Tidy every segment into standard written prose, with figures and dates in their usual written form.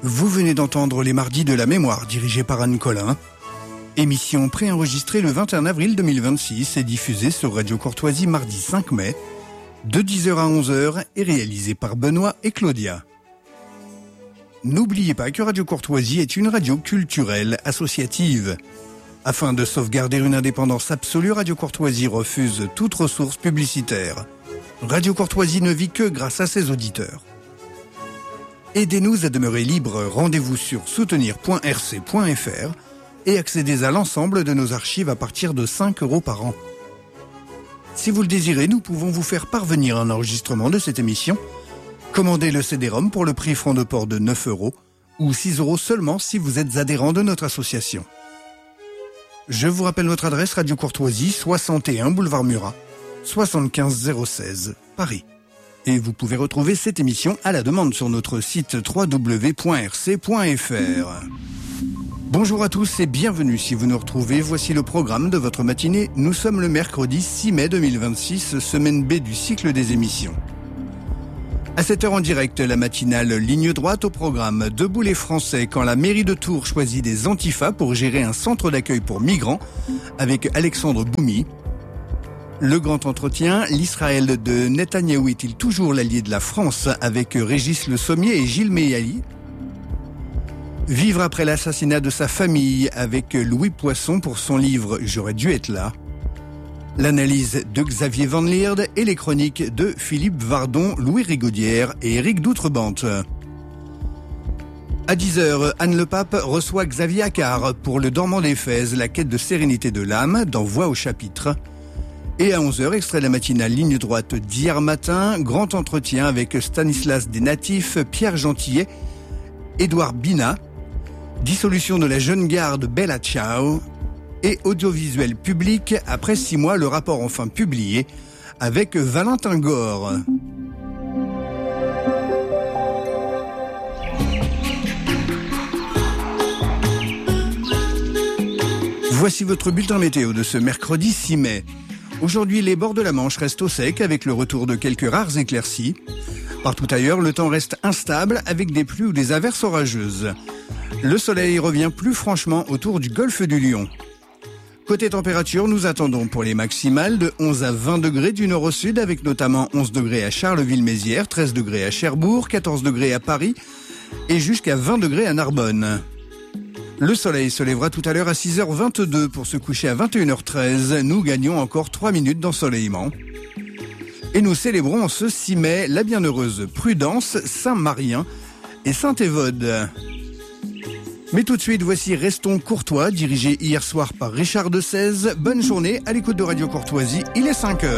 Vous venez d'entendre Les Mardis de la Mémoire, dirigé par Anne Collin. Émission préenregistrée le 21 avril 2026 et diffusée sur Radio Courtoisie mardi 5 mai, de 10h à 11h et réalisée par Benoît et Claudia. N'oubliez pas que Radio Courtoisie est une radio culturelle associative. Afin de sauvegarder une indépendance absolue, Radio Courtoisie refuse toute ressource publicitaire. Radio Courtoisie ne vit que grâce à ses auditeurs. Aidez-nous à demeurer libres. Rendez-vous sur soutenir.rc.fr et accédez à l'ensemble de nos archives à partir de 5 € par an. Si vous le désirez, nous pouvons vous faire parvenir un enregistrement de cette émission. Commandez le CD-ROM pour le prix franc de port de 9 € ou 6 € seulement si vous êtes adhérent de notre association. Je vous rappelle notre adresse Radio Courtoisie, 61 boulevard Murat, 75 016, Paris. Et vous pouvez retrouver cette émission à la demande sur notre site www.rc.fr. Bonjour à tous et bienvenue si vous nous retrouvez. Voici le programme de votre matinée. Nous sommes le mercredi 6 mai 2026, semaine B du cycle des émissions. À 7h en direct, la matinale Ligne droite au programme. Debout les Français quand la mairie de Tours choisit des antifas pour gérer un centre d'accueil pour migrants avec Alexandre Boumi. Le grand entretien, l'Israël de Netanyahou est-il toujours l'allié de la France avec Régis Le Sommier et Gilles Meilly? Vivre après l'assassinat de sa famille avec Louis Poisson pour son livre « J'aurais dû être là ». L'analyse de Xavier Van Lierde et les chroniques de Philippe Vardon, Louis Rigaudière et Éric Doutrebente. À 10h, Anne Le Pape reçoit Xavier Accard pour Le Dormant d'Éphèse, la quête de sérénité de l'âme, dans Voix au chapitre. Et à 11h, extrait de la matinale Ligne droite d'hier matin, grand entretien avec Stanislas des Natifs, Pierre Gentillet, Édouard Bina, dissolution de la jeune garde Bella Ciao et audiovisuel public, après 6 mois, le rapport enfin publié avec Valentin Gore. Voici votre bulletin météo de ce mercredi 6 mai. Aujourd'hui, les bords de la Manche restent au sec avec le retour de quelques rares éclaircies. Partout ailleurs, le temps reste instable avec des pluies ou des averses orageuses. Le soleil revient plus franchement autour du golfe du Lion. Côté température, nous attendons pour les maximales de 11 à 20 degrés du nord au sud avec notamment 11 degrés à Charleville-Mézières, 13 degrés à Cherbourg, 14 degrés à Paris et jusqu'à 20 degrés à Narbonne. Le soleil se lèvera tout à l'heure à 6h22 pour se coucher à 21h13. Nous gagnons encore 3 minutes d'ensoleillement. Et nous célébrons ce 6 mai la bienheureuse Prudence, Saint-Marien et Saint-Évode. Mais tout de suite, voici Restons courtois, dirigé hier soir par Richard de 16. Bonne journée à l'écoute de Radio Courtoisie, il est 5h.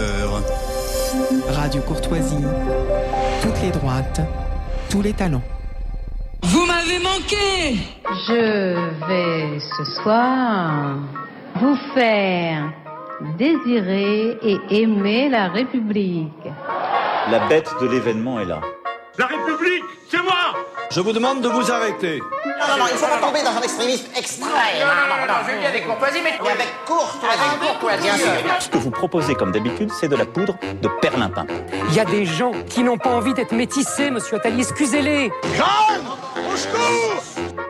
Radio Courtoisie, toutes les droites, tous les talents. Vous m'avez manqué. Je vais ce soir vous faire désirer et aimer la République. La bête de l'événement est là. La République, c'est moi. Je vous demande de vous arrêter. Non, il ne faut pas tomber dans un extrémisme extrême. Non, je vais bien avec courtoisie, mais avec courtoisie. Bien sûr. Ce que vous proposez comme d'habitude, c'est de la poudre de perlimpin. Il y a des gens qui n'ont pas envie d'être métissés, monsieur Attali, excusez-les. Jeanne, au secours.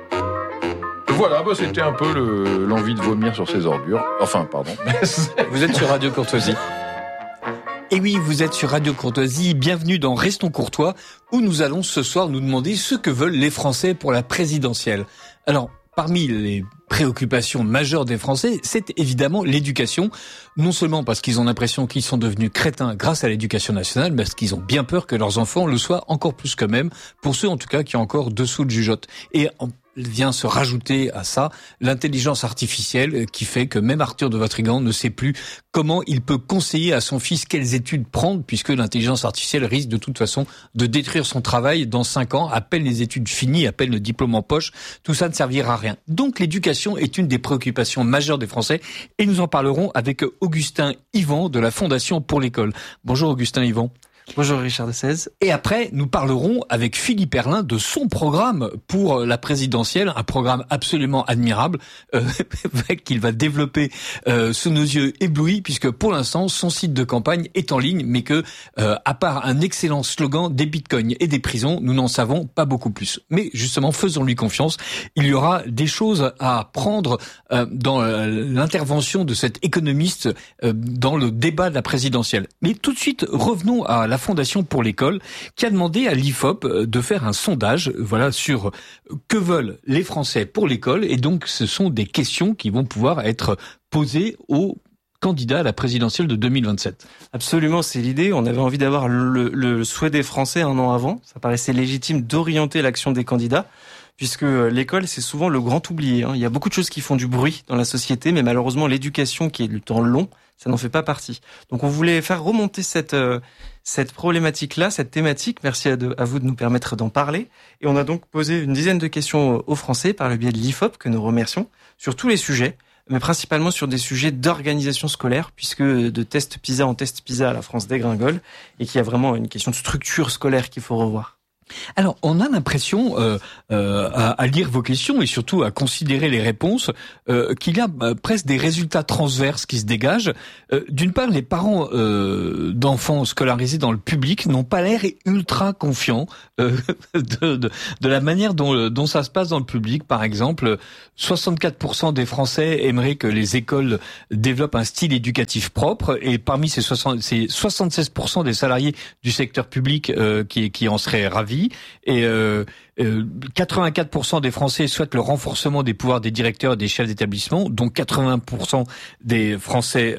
Voilà, c'était un peu l'envie de vomir sur ses ordures. Enfin, pardon. Vous êtes sur Radio Courtoisie. Et oui, vous êtes sur Radio Courtoisie, bienvenue dans Restons courtois, où nous allons ce soir nous demander ce que veulent les Français pour la présidentielle. Alors, parmi les préoccupations majeures des Français, c'est évidemment l'éducation. Non seulement parce qu'ils ont l'impression qu'ils sont devenus crétins grâce à l'éducation nationale, mais parce qu'ils ont bien peur que leurs enfants le soient encore plus qu'eux-mêmes, pour ceux en tout cas qui ont encore dessous de jugeote. Et vient se rajouter à ça l'intelligence artificielle qui fait que même Arthur de Vatrigan ne sait plus comment il peut conseiller à son fils quelles études prendre, puisque l'intelligence artificielle risque de toute façon de détruire son travail dans 5 ans, à peine les études finies, à peine le diplôme en poche, tout ça ne servira à rien. Donc l'éducation est une des préoccupations majeures des Français et nous en parlerons avec Augustin Yvan de la Fondation pour l'école. Bonjour Augustin Yvan. Bonjour Richard Dessez. Et après, nous parlerons avec Philippe Herrlin de son programme pour la présidentielle, un programme absolument admirable qu'il va développer sous nos yeux éblouis, puisque pour l'instant, son site de campagne est en ligne, mais que, à part un excellent slogan, des bitcoins et des prisons, nous n'en savons pas beaucoup plus. Mais justement, faisons-lui confiance. Il y aura des choses à prendre dans l'intervention de cet économiste dans le débat de la présidentielle. Mais tout de suite, revenons à la Fondation pour l'école, qui a demandé à l'IFOP de faire un sondage, sur que veulent les Français pour l'école. Et donc, ce sont des questions qui vont pouvoir être posées aux candidats à la présidentielle de 2027. Absolument, c'est l'idée. On avait envie d'avoir le souhait des Français un an avant. Ça paraissait légitime d'orienter l'action des candidats, puisque l'école, c'est souvent le grand oublié. Il y a beaucoup de choses qui font du bruit dans la société, mais malheureusement, l'éducation, qui est du temps long, ça n'en fait pas partie. Donc, on voulait faire remonter cette problématique-là, cette thématique. Merci à vous de nous permettre d'en parler. Et on a donc posé une dizaine de questions aux Français par le biais de l'IFOP, que nous remercions, sur tous les sujets, mais principalement sur des sujets d'organisation scolaire, puisque de test PISA en test PISA, la France dégringole, et qu'il y a vraiment une question de structure scolaire qu'il faut revoir. Alors, on a l'impression, à lire vos questions et surtout à considérer les réponses, qu'il y a presque des résultats transverses qui se dégagent. D'une part, les parents d'enfants scolarisés dans le public n'ont pas l'air ultra confiants de la manière dont ça se passe dans le public. Par exemple, 64% des Français aimeraient que les écoles développent un style éducatif propre, et parmi ces 76% des salariés du secteur public qui en seraient ravis. Et 84% des Français souhaitent le renforcement des pouvoirs des directeurs et des chefs d'établissement, dont 80% des Français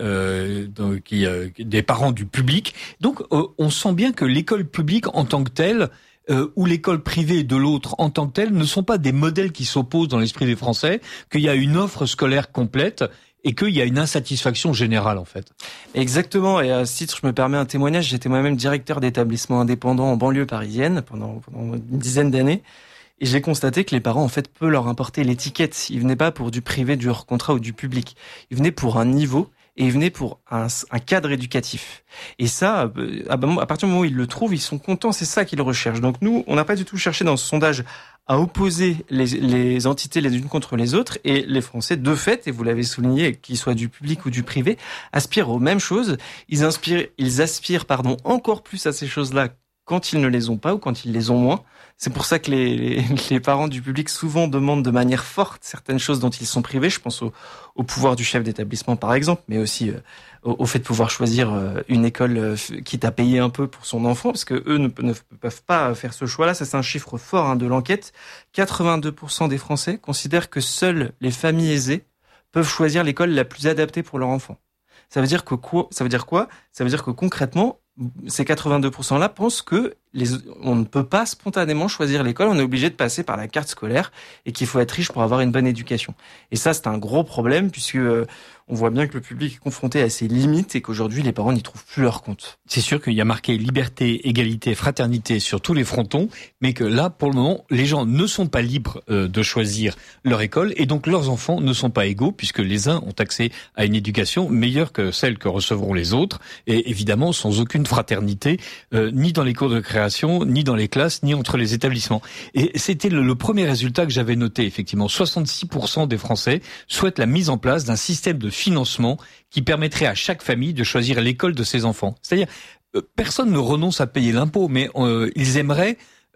des parents du public. Donc on sent bien que l'école publique en tant que telle ou l'école privée de l'autre en tant que telle ne sont pas des modèles qui s'opposent dans l'esprit des Français, qu'il y a une offre scolaire complète et qu'il y a une insatisfaction générale, en fait. Exactement. Et à ce titre, je me permets un témoignage. J'étais moi-même directeur d'établissement indépendant en banlieue parisienne pendant une dizaine d'années. Et j'ai constaté que les parents, en fait, peu leur importer l'étiquette. Ils venaient pas pour du privé, du hors contrat ou du public. Ils venaient pour un niveau et ils venaient pour un cadre éducatif. Et ça, à partir du moment où ils le trouvent, ils sont contents. C'est ça qu'ils recherchent. Donc nous, on n'a pas du tout cherché dans ce sondage à opposer les entités les unes contre les autres, et les Français, de fait, et vous l'avez souligné, qu'ils soient du public ou du privé, aspirent aux mêmes choses. Ils aspirent, encore plus à ces choses-là quand ils ne les ont pas ou quand ils les ont moins. C'est pour ça que les parents du public souvent demandent de manière forte certaines choses dont ils sont privés. Je pense au pouvoir du chef d'établissement, par exemple, mais aussi au fait de pouvoir choisir une école quitte à payer un peu pour son enfant, parce que eux ne peuvent pas faire ce choix-là. Ça, c'est un chiffre fort de l'enquête. 82% des Français considèrent que seules les familles aisées peuvent choisir l'école la plus adaptée pour leur enfant. Ça veut dire quoi ? Ça veut dire que concrètement, ces 82%-là pensent que on ne peut pas spontanément choisir l'école, on est obligé de passer par la carte scolaire et qu'il faut être riche pour avoir une bonne éducation. Et ça, c'est un gros problème puisque on voit bien que le public est confronté à ses limites et qu'aujourd'hui, les parents n'y trouvent plus leur compte. C'est sûr qu'il y a marqué liberté, égalité, fraternité sur tous les frontons, mais que là, pour le moment, les gens ne sont pas libres de choisir leur école et donc leurs enfants ne sont pas égaux puisque les uns ont accès à une éducation meilleure que celle que recevront les autres et évidemment sans aucune fraternité, ni dans les cours de création, ni dans les classes, ni entre les établissements. Et c'était le premier résultat que j'avais noté, effectivement. 66% des Français souhaitent la mise en place d'un système de financement qui permettrait à chaque famille de choisir l'école de ses enfants. C'est-à-dire, personne ne renonce à payer l'impôt, mais ils aimeraient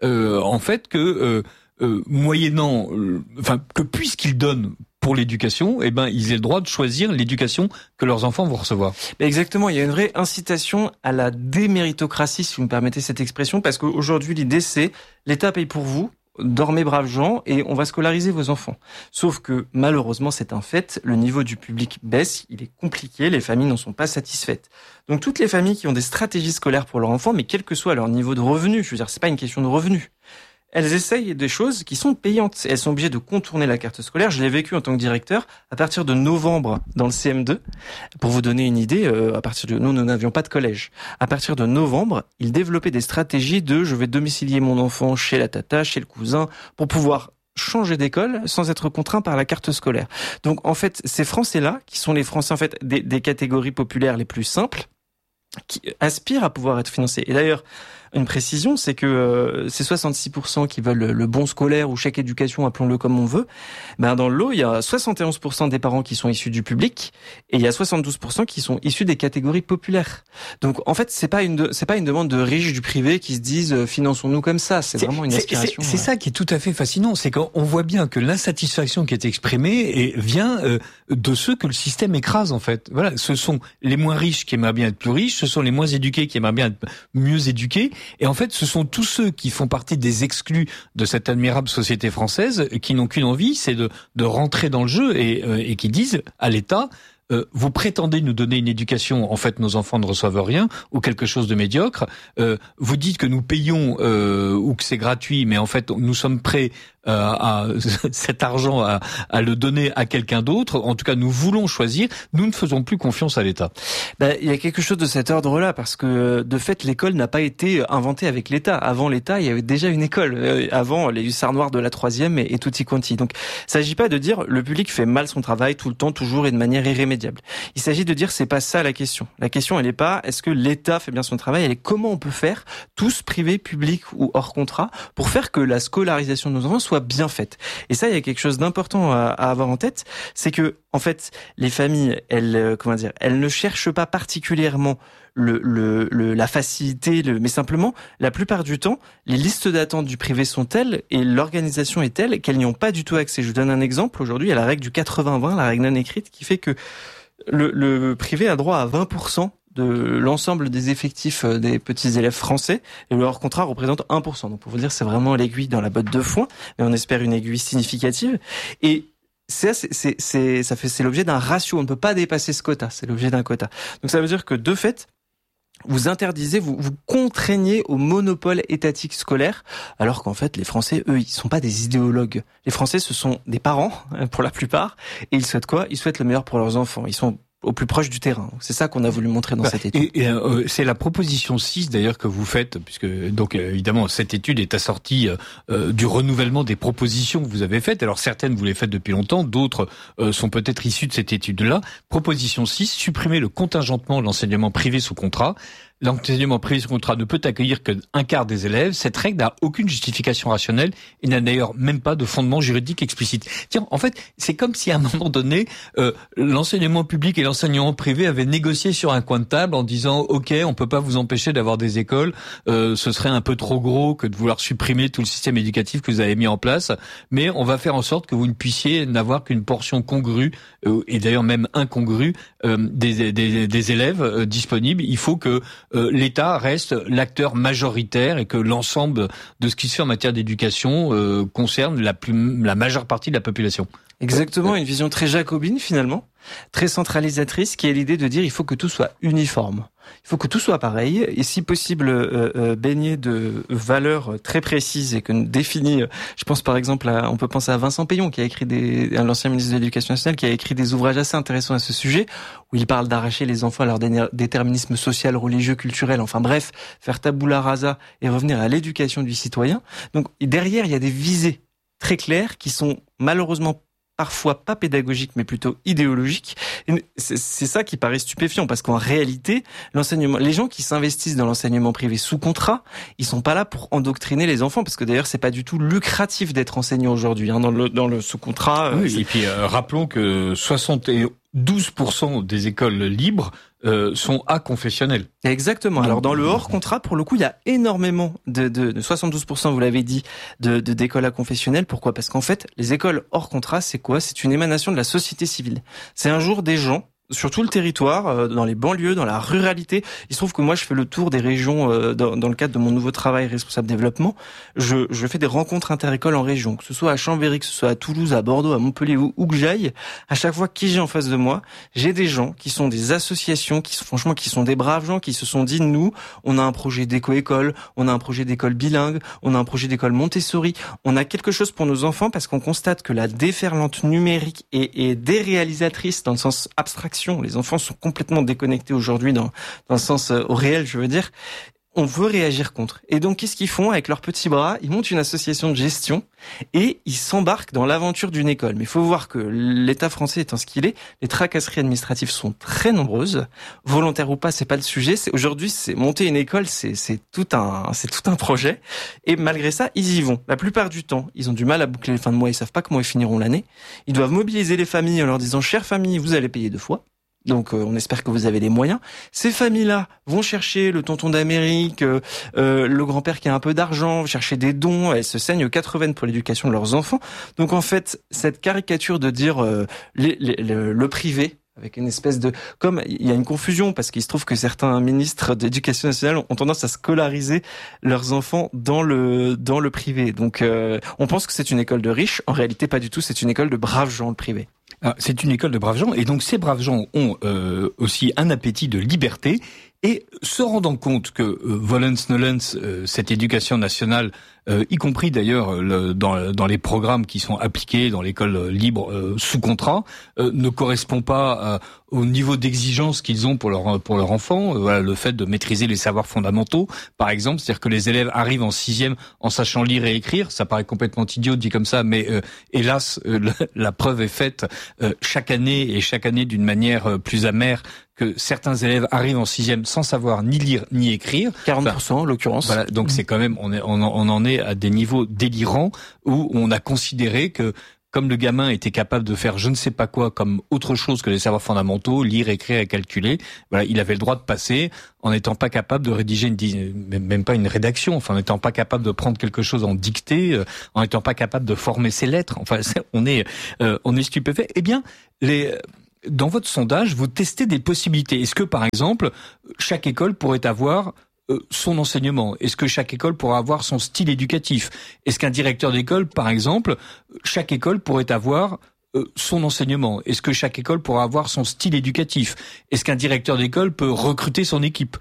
en fait que moyennant, que puisqu'ils donnent pour l'éducation, ils aient le droit de choisir l'éducation que leurs enfants vont recevoir. Exactement, il y a une vraie incitation à la déméritocratie, si vous me permettez cette expression, parce qu'aujourd'hui, l'idée, c'est l'État paye pour vous, dormez braves gens, et on va scolariser vos enfants. Sauf que, malheureusement, c'est un fait, le niveau du public baisse, il est compliqué, les familles n'en sont pas satisfaites. Donc, toutes les familles qui ont des stratégies scolaires pour leurs enfants, mais quel que soit leur niveau de revenu, je veux dire, c'est pas une question de revenu. Elles essayent des choses qui sont payantes. Elles sont obligées de contourner la carte scolaire. Je l'ai vécu en tant que directeur à partir de novembre dans le CM2. Pour vous donner une idée, nous n'avions pas de collège. À partir de novembre, ils développaient des stratégies de je vais domicilier mon enfant chez la tata, chez le cousin, pour pouvoir changer d'école sans être contraint par la carte scolaire. Donc en fait, ces Français-là, qui sont les Français en fait des catégories populaires les plus simples, qui aspirent à pouvoir être financés. Et d'ailleurs, une précision, c'est que ces 66% qui veulent le bon scolaire ou chèque éducation, appelons-le comme on veut, ben dans le lot, il y a 71% des parents qui sont issus du public et il y a 72% qui sont issus des catégories populaires. Donc en fait, c'est pas une demande de riches du privé qui se disent finançons-nous comme ça, c'est vraiment une aspiration. C'est ça qui est tout à fait fascinant, c'est qu'on voit bien que l'insatisfaction qui est exprimée vient de ceux que le système écrase en fait. Voilà, ce sont les moins riches qui aimeraient bien être plus riches, ce sont les moins éduqués qui aimeraient bien être mieux éduqués. Et en fait, ce sont tous ceux qui font partie des exclus de cette admirable société française qui n'ont qu'une envie, c'est de rentrer dans le jeu et qui disent à l'État vous prétendez nous donner une éducation, en fait nos enfants ne reçoivent rien ou quelque chose de médiocre. Vous dites que nous payons ou que c'est gratuit, mais en fait nous sommes prêts à cet argent à le donner à quelqu'un d'autre. En tout cas, nous voulons choisir. Nous ne faisons plus confiance à l'État. Il y a quelque chose de cet ordre-là parce que de fait, l'école n'a pas été inventée avec l'État. Avant l'État, il y avait déjà une école. Avant, les hussards noirs de la 3e et tutti quanti. Donc, il s'agit pas de dire le public fait mal son travail tout le temps, toujours et de manière irrémédiable. Il s'agit de dire c'est pas ça la question. La question, elle est pas est-ce que l'État fait bien son travail, elle est comment on peut faire, tous privés, publics ou hors contrat, pour faire que la scolarisation de nos enfants soit bien faite. Et ça, il y a quelque chose d'important à avoir en tête, c'est que en fait, les familles, elles ne cherchent pas particulièrement la facilité, mais simplement, la plupart du temps, les listes d'attente du privé sont telles et l'organisation est telle qu'elles n'y ont pas du tout accès. Je vous donne un exemple. Aujourd'hui, il y a la règle du 80-20, la règle non écrite, qui fait que le privé a droit à 20% de l'ensemble des effectifs des petits élèves français et le hors contrat représente 1%. Donc pour vous dire, c'est vraiment l'aiguille dans la botte de foin, mais on espère une aiguille significative. Et c'est l'objet d'un ratio. On ne peut pas dépasser ce quota. C'est l'objet d'un quota. Donc ça veut dire que de fait, vous interdisez, vous contraignez au monopole étatique scolaire, alors qu'en fait, les Français, eux, ils sont pas des idéologues. Les Français, ce sont des parents, pour la plupart, et ils souhaitent quoi? Ils souhaitent le meilleur pour leurs enfants. Ils sont au plus proche du terrain. C'est ça qu'on a voulu montrer dans cette étude. Et c'est la proposition 6 d'ailleurs que vous faites, puisque donc évidemment cette étude est assortie du renouvellement des propositions que vous avez faites. Alors certaines vous les faites depuis longtemps, d'autres sont peut-être issues de cette étude-là. Proposition 6, supprimer le contingentement de l'enseignement privé sous contrat. L'enseignement privé sous contrat ne peut accueillir que un quart des élèves. Cette règle n'a aucune justification rationnelle et n'a d'ailleurs même pas de fondement juridique explicite. Tiens, en fait, c'est comme si à un moment donné, l'enseignement public et l'enseignement privé avaient négocié sur un coin de table en disant « Ok, on peut pas vous empêcher d'avoir des écoles, ce serait un peu trop gros que de vouloir supprimer tout le système éducatif que vous avez mis en place, mais on va faire en sorte que vous ne puissiez n'avoir qu'une portion congrue, et d'ailleurs même incongrue, des élèves disponibles. Il faut que l'État reste l'acteur majoritaire et que l'ensemble de ce qui se fait en matière d'éducation concerne la majeure partie de la population. » Exactement, une vision très jacobine finalement, très centralisatrice, qui est l'idée de dire il faut que tout soit uniforme. Il faut que tout soit pareil et si possible baigné de valeurs très précises et que définies. Je pense par exemple on peut penser à Vincent Peillon qui a écrit l'ancien ministre de l'Éducation nationale qui a écrit des ouvrages assez intéressants à ce sujet où il parle d'arracher les enfants à leur déterminisme social, religieux, culturel, enfin bref, faire tabula rasa et revenir à l'éducation du citoyen. Donc derrière il y a des visées très claires qui sont malheureusement parfois pas pédagogique mais plutôt idéologique. Et c'est ça qui paraît stupéfiant parce qu'en réalité, les gens qui s'investissent dans l'enseignement privé sous contrat, ils sont pas là pour endoctriner les enfants parce que d'ailleurs c'est pas du tout lucratif d'être enseignant aujourd'hui dans le sous contrat. Oui, et puis rappelons que 72% des écoles libres sont aconfessionnelles. Exactement. Alors dans le hors contrat, pour le coup, il y a énormément de 72%, vous l'avez dit, d'écoles aconfessionnelles. Pourquoi? Parce qu'en fait, les écoles hors contrat, c'est quoi? C'est une émanation de la société civile. C'est un jour des gens sur tout le territoire, dans les banlieues, dans la ruralité. Il se trouve que moi, je fais le tour des régions dans le cadre de mon nouveau travail responsable développement. Je fais des rencontres interécoles en région, que ce soit à Chambéry, que ce soit à Toulouse, à Bordeaux, à Montpellier, où que j'aille. À chaque fois, qui j'ai en face de moi, j'ai des gens qui sont des associations, qui sont des braves gens, qui se sont dit, nous, on a un projet d'éco-école, on a un projet d'école bilingue, on a un projet d'école Montessori, on a quelque chose pour nos enfants parce qu'on constate que la déferlante numérique est déréalisatrice dans le sens abstraction. Les enfants sont complètement déconnectés aujourd'hui dans le sens au réel, je veux dire. on veut réagir contre. Et donc, qu'est-ce qu'ils font avec leurs petits bras? Ils montent une association de gestion et ils s'embarquent dans l'aventure d'une école. Mais il faut voir que l'État français étant ce qu'il est, les tracasseries administratives sont très nombreuses. Volontaires ou pas, c'est pas le sujet. Aujourd'hui, c'est monter une école, c'est tout un projet. Et malgré ça, ils y vont. La plupart du temps, ils ont du mal à boucler les fins de mois. Ils savent pas comment ils finiront l'année. Ils doivent mobiliser les familles en leur disant, chère famille, vous allez payer 2 fois. Donc on espère que vous avez les moyens. Ces familles-là vont chercher le tonton d'Amérique, le grand-père qui a un peu d'argent, chercher des dons, elles se saignent aux 4 veines pour l'éducation de leurs enfants. Donc en fait, cette caricature de dire le privé, avec une espèce de... Comme il y a une confusion, parce qu'il se trouve que certains ministres d'éducation nationale ont tendance à scolariser leurs enfants dans le privé. Donc on pense que c'est une école de riches, en réalité pas du tout, c'est une école de braves gens, le privé. Ah, c'est une école de braves gens, et donc ces braves gens ont aussi un appétit de liberté, et se rendant compte que volens-nolens, cette éducation nationale, y compris d'ailleurs dans les programmes qui sont appliqués dans l'école libre sous contrat, ne correspond pas au niveau d'exigence qu'ils ont pour leur enfant. Voilà, le fait de maîtriser les savoirs fondamentaux, par exemple, c'est-à-dire que les élèves arrivent en 6e en sachant lire et écrire. Ça paraît complètement idiot dit comme ça, mais hélas, la preuve est faite chaque année d'une manière plus amère, que certains élèves arrivent en 6e sans savoir ni lire ni écrire. 40% en l'occurrence. Voilà, donc c'est quand même, on en est à des niveaux délirants où on a considéré que comme le gamin était capable de faire je ne sais pas quoi comme autre chose que les savoirs fondamentaux, lire, écrire et calculer, voilà, il avait le droit de passer en n'étant pas capable de rédiger même pas une rédaction, enfin en n'étant pas capable de prendre quelque chose en dictée, en n'étant pas capable de former ses lettres. Enfin, on est stupéfait. Eh bien, dans votre sondage, vous testez des possibilités. Est-ce que, par exemple, chaque école pourrait avoir son enseignement? Est-ce que chaque école pourrait avoir son style éducatif? Est-ce qu'un directeur d'école, par exemple, chaque école pourrait avoir son enseignement? Est-ce que chaque école pourrait avoir son style éducatif? Est-ce qu'un directeur d'école peut recruter son équipe?